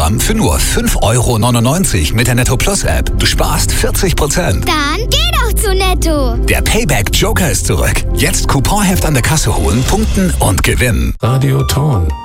Autogramm für nur 5,99 € mit der Netto Plus App. Du sparst 40%. Dann geh doch zu Netto. Der Payback Joker ist zurück. Jetzt Couponheft an der Kasse holen, punkten und gewinnen. Radio Thorn.